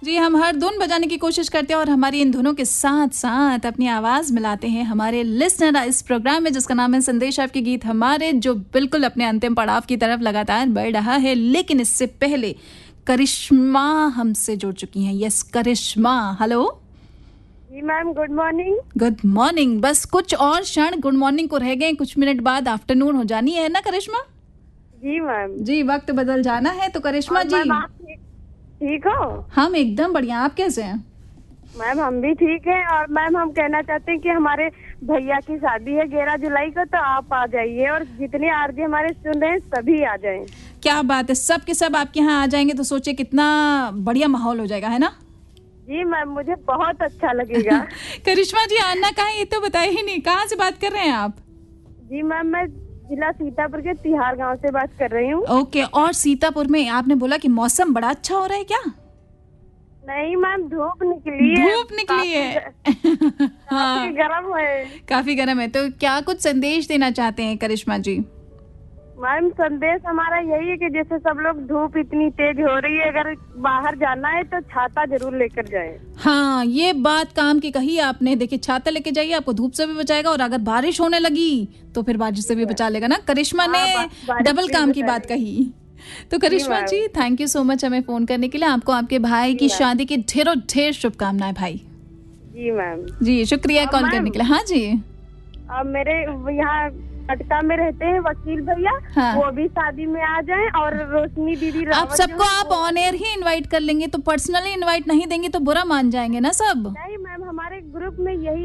जी, हम हर धुन बजाने की कोशिश करते हैं और हमारी इन धुनों के साथ साथ अपनी आवाज़ मिलाते हैं हमारे लिसनर इस प्रोग्राम में, जिसका नाम है संदेश आपके गीत हमारे, जो बिल्कुल अपने अंतिम पड़ाव की तरफ लगातार बढ़ रहा है। लेकिन इससे पहले करिश्मा हमसे जुड़ चुकी हैं। यस करिश्मा, हेलो जी ma'am, good morning. Good morning. बस कुछ और क्षण गुड मॉर्निंग को रह गए, कुछ मिनट बाद आफ्टरनून हो जानी है ना करिश्मा? जी मैम। जी, वक्त बदल जाना है। तो करिश्मा जी, मैम आप ठीक हो? हम एकदम बढ़िया, आप कैसे हैं? मैम हम भी ठीक हैं। और मैम हम कहना चाहते हैं कि हमारे भैया की शादी है 11 जुलाई को, तो आप आ जाइए और जितने आरजे हमारे सुन रहे हैं सभी आ जाएं। क्या बात है, सब के सब आपके यहाँ आ जाएंगे तो सोचिए कितना बढ़िया माहौल हो जाएगा, है ना? जी मैम, मुझे बहुत अच्छा लगेगा। करिश्मा जी, आना कहाँ है ये तो बताया ही नहीं, कहाँ से बात कर रहे हैं आप? जी मैम, मैं जिला सीतापुर के तिहाड़ गांव से बात कर रही हूँ। ओके, और सीतापुर में आपने बोला कि मौसम बड़ा अच्छा हो रहा है क्या? नहीं मैम, धूप निकली है। धूप निकली है। काफी गर्म है। काफी गर्म है। तो क्या कुछ संदेश देना चाहते हैं करिश्मा जी? मैम संदेश हमारा यही है कि जैसे सब लोग, धूप इतनी तेज हो रही है, अगर बाहर जाना है तो छाता जरूर लेकर जाए। हाँ, ये बात काम की कही आपने। देखिए, छाता लेके जाइए, आपको धूप से भी बचाएगा और अगर बारिश होने लगी तो फिर बारिश से भी बचा लेगा ना। करिश्मा ने डबल काम की बात कही। तो करिश्मा जी, थैंक यू सो मच हमें फोन करने के लिए। आपको आपके भाई की शादी की ढेरों ढेर शुभकामनाएं भाई। जी मैम। जी, शुक्रिया कॉल करने के लिए। हाँ जी। अब मेरे यहाँ कटका में रहते हैं वकील भैया, हाँ। वो भी शादी में आ जाएं। और रोशनी दीदी आप सबको आप ऑन एयर ही इनवाइट कर लेंगे, तो पर्सनली इनवाइट नहीं देंगे तो बुरा मान जाएंगे ना सब। नहीं मैम, हमारे ग्रुप में यही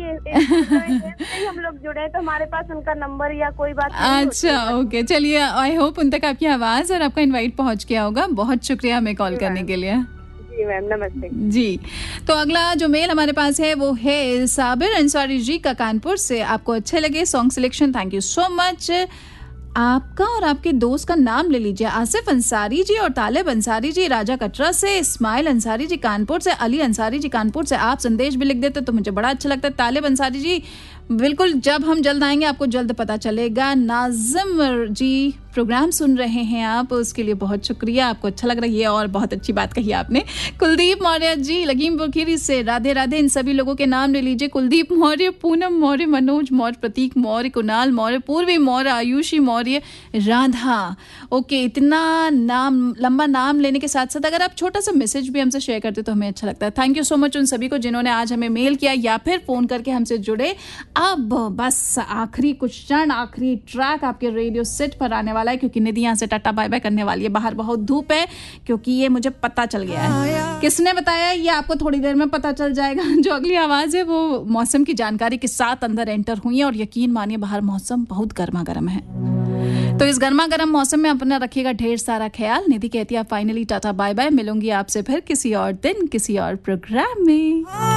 हम लोग जुड़े हैं, तो हमारे पास उनका नंबर या कोई बात नहीं। अच्छा, ओके, चलिए, आई होप उन तक आपकी आवाज और आपका इनवाइट पहुंच गया होगा। बहुत शुक्रिया हमें कॉल करने के लिए। जी मैम, नमस्ते। जी, तो अगला जो मेल हमारे पास है वो है साबिर अंसारी जी का कानपुर से। आपको अच्छे लगे song selection, thank you so much. आपका और आपके दोस्त का नाम ले लीजिए। आसिफ अंसारी जी और तालिब अंसारी जी राजा कटरा से, इस्माइल अंसारी जी कानपुर से, अली अंसारी जी कानपुर से। आप संदेश भी लिख देते तो मुझे बड़ा अच्छा लगता है। तालिब अंसारी जी, बिल्कुल, जब हम जल्द आएंगे आपको जल्द पता चलेगा। नाजिम जी, प्रोग्राम सुन रहे हैं आप, उसके लिए बहुत शुक्रिया, आपको अच्छा लग रही है और बहुत अच्छी बात कही आपने। कुलदीप मौर्य जी लखीमपुर खीरी से, राधे राधे। इन सभी लोगों के नाम ले लीजिए। कुलदीप मौर्य, पूनम मौर्य, मनोज मौर्य, प्रतीक मौर्य, कुणाल मौर्य, पूर्वी मौर्य, आयुषी मौर्य, राधा। ओके, इतना नाम, लंबा नाम लेने के साथ साथ अगर आप छोटा सा मैसेज भी हमसे शेयर करते तो हमें अच्छा लगता है। थैंक यू सो मच उन सभी को जिन्होंने आज हमें मेल किया या फिर फोन करके हमसे जुड़े। अब बस आखिरी कुछ क्षण, आखिरी ट्रैक आपके रेडियो सेट पर आने वाला है, क्योंकि निधि यहाँ से टाटा बाय बाय करने वाली है। बाहर बहुत धूप है, क्योंकि ये मुझे पता चल गया है। किसने बताया ये आपको थोड़ी देर में पता चल जाएगा। जो अगली आवाज है वो मौसम की जानकारी के साथ अंदर एंटर हुई है और यकीन मानिए बाहर मौसम बहुत गर्मा गर्म है। तो इस गर्मा गर्म मौसम में अपना रखिएगा ढेर सारा ख्याल। निधि कहती है फाइनली टाटा बाय बाय, मिलूंगी आपसे फिर किसी और दिन किसी और प्रोग्राम में।